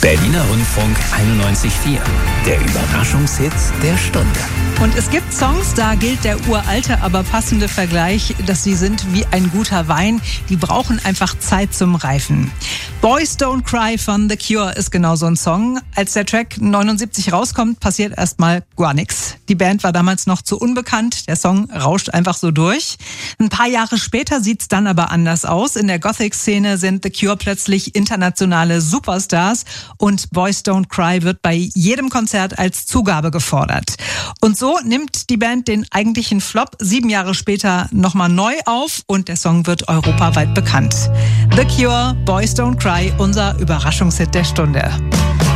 Berliner Rundfunk 91.4. Der Überraschungshit der Stunde. Und es gibt Songs, da gilt der uralte, aber passende Vergleich, dass sie sind wie ein guter Wein. Die brauchen einfach Zeit zum Reifen. Boys Don't Cry von The Cure ist genau so ein Song. Als der Track 79 rauskommt, passiert erstmal gar nichts. Die Band war damals noch zu unbekannt. Der Song rauscht einfach so durch. Ein paar Jahre später sieht's dann aber anders aus. In der Gothic-Szene sind The Cure plötzlich internationale Superstars und Boys Don't Cry wird bei jedem Konzert als Zugabe gefordert. Und so nimmt die Band den eigentlichen Flop 7 Jahre später nochmal neu auf und der Song wird europaweit bekannt. The Cure, Boys Don't Cry, unser Überraschungshit der Stunde.